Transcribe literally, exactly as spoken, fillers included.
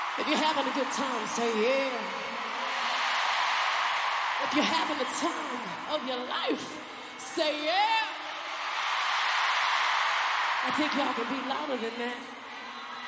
If you're having a good time, say yeah. If you're having the time of your life, say yeah. I think y'all can be louder than that.